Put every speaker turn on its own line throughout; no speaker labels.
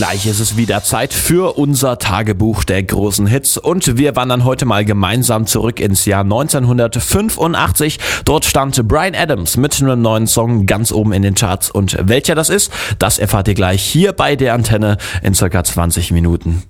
Gleich ist es wieder Zeit für unser Tagebuch der großen Hits und wir wandern heute mal gemeinsam zurück ins Jahr 1985. Dort stand Bryan Adams mit einem neuen Song ganz oben in den Charts und welcher das ist, das erfahrt ihr gleich hier bei der Antenne in circa 20 Minuten.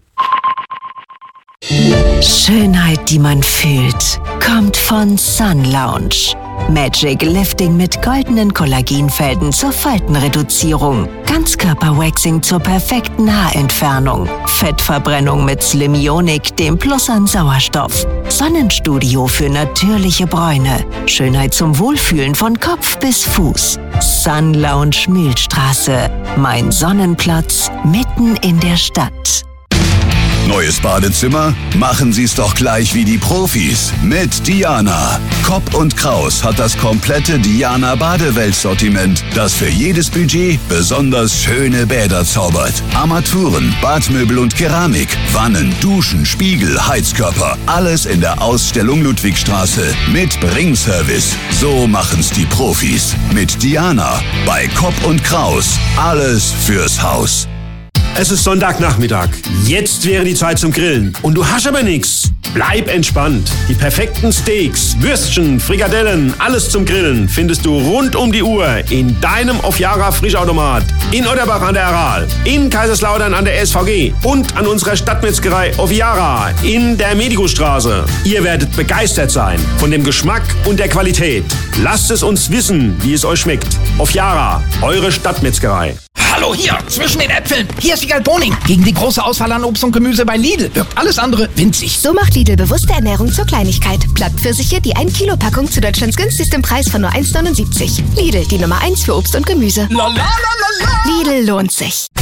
Schönheit, die man fühlt, kommt von Sun Lounge. Magic Lifting mit goldenen Kollagenfelden zur Faltenreduzierung. Ganzkörperwaxing zur perfekten Haarentfernung. Fettverbrennung mit Slim Ionic, dem Plus an Sauerstoff. Sonnenstudio für natürliche Bräune. Schönheit zum Wohlfühlen von Kopf bis Fuß. Sun Lounge Mühlstraße. Mein Sonnenplatz mitten in der Stadt.
Neues Badezimmer? Machen Sie es doch gleich wie die Profis mit Diana. Kopp und Kraus hat das komplette Diana Badewelt-Sortiment, das für jedes Budget besonders schöne Bäder zaubert. Armaturen, Badmöbel und Keramik, Wannen, Duschen, Spiegel, Heizkörper, alles in der Ausstellung Ludwigstraße mit Bringservice. So machen's die Profis mit Diana bei Kopp und Kraus. Alles fürs Haus.
Es ist Sonntagnachmittag. Jetzt wäre die Zeit zum Grillen. Und du hast aber nix. Bleib entspannt. Die perfekten Steaks, Würstchen, Frikadellen, alles zum Grillen findest du rund um die Uhr in deinem Ofiara Frischautomat. In Otterbach an der Aral, in Kaiserslautern an der SVG und an unserer Stadtmetzgerei Ofiara in der Medicostraße. Ihr werdet begeistert sein von dem Geschmack und der Qualität. Lasst es uns wissen, wie es euch schmeckt. Ofiara, eure Stadtmetzgerei.
Hallo, hier, zwischen den Äpfeln. Hier ist Wiegald Boning. Gegen die große Auswahl an Obst und Gemüse bei Lidl wirkt alles andere winzig.
So macht Lidl bewusste Ernährung zur Kleinigkeit. Blattpfirsiche, die 1 Kilo Packung zu Deutschlands günstigstem Preis von nur 1,79. Lidl, die Nummer 1 für Obst und Gemüse.
La la la la la.
Lidl lohnt sich.